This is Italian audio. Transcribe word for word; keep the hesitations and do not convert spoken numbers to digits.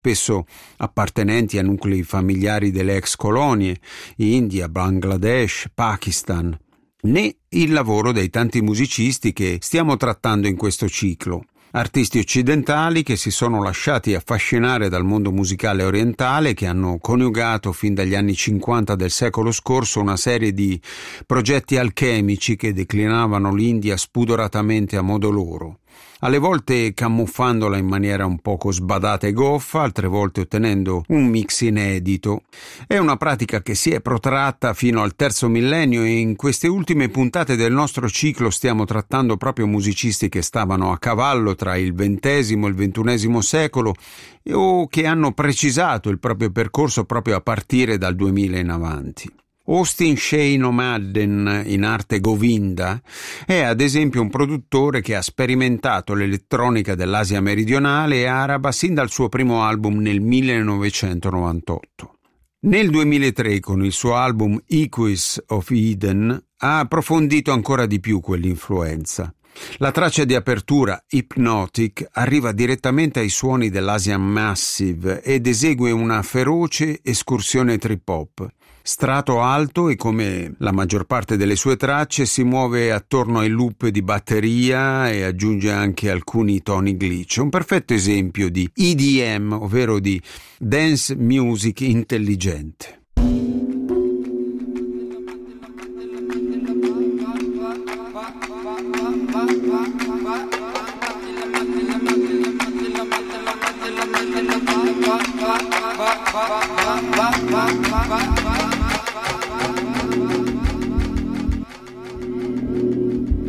spesso appartenenti a nuclei familiari delle ex colonie, India, Bangladesh, Pakistan, né il lavoro dei tanti musicisti che stiamo trattando in questo ciclo. Artisti occidentali che si sono lasciati affascinare dal mondo musicale orientale, che hanno coniugato fin dagli anni cinquanta del secolo scorso una serie di progetti alchemici che declinavano l'India spudoratamente a modo loro, alle volte camuffandola in maniera un poco sbadata e goffa, altre volte ottenendo un mix inedito. È una pratica che si è protratta fino al terzo millennio e in queste ultime puntate del nostro ciclo stiamo trattando proprio musicisti che stavano a cavallo tra il ventesimo e il ventunesimo secolo o che hanno precisato il proprio percorso proprio a partire dal duemila in avanti. Austin Shane O'Madden, in arte Govinda, è ad esempio un produttore che ha sperimentato l'elettronica dell'Asia meridionale e araba sin dal suo primo album nel millenovecentonovantotto. Nel duemilatré, con il suo album Echoes of Eden, ha approfondito ancora di più quell'influenza. La traccia di apertura, Hypnotic, arriva direttamente ai suoni dell'Asian Massive ed esegue una feroce escursione trip-hop. Strato alto e, come la maggior parte delle sue tracce, si muove attorno ai loop di batteria e aggiunge anche alcuni toni glitch. Un perfetto esempio di E D M, ovvero di dance music intelligente.